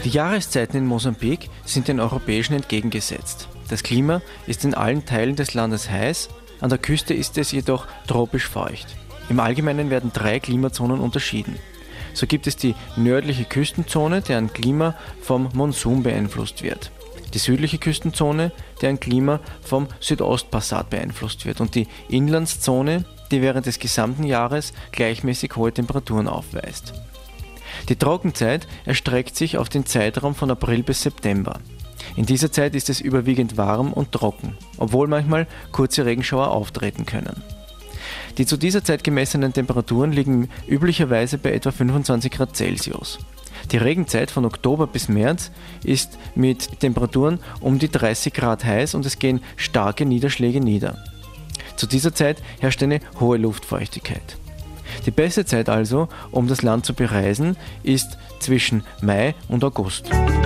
Die Jahreszeiten in Mosambik sind den europäischen entgegengesetzt. Das Klima ist in allen Teilen des Landes heiß, an der Küste ist es jedoch tropisch feucht. Im Allgemeinen werden 3 Klimazonen unterschieden. So gibt es die nördliche Küstenzone, deren Klima vom Monsun beeinflusst wird. Die südliche Küstenzone, deren Klima vom Südostpassat beeinflusst wird. Und die Inlandszone, die während des gesamten Jahres gleichmäßig hohe Temperaturen aufweist. Die Trockenzeit erstreckt sich auf den Zeitraum von April bis September. In dieser Zeit ist es überwiegend warm und trocken, obwohl manchmal kurze Regenschauer auftreten können. Die zu dieser Zeit gemessenen Temperaturen liegen üblicherweise bei etwa 25 Grad Celsius. Die Regenzeit von Oktober bis März ist mit Temperaturen um die 30 Grad heiß und es gehen starke Niederschläge nieder. Zu dieser Zeit herrscht eine hohe Luftfeuchtigkeit. Die beste Zeit also, um das Land zu bereisen, ist zwischen Mai und August.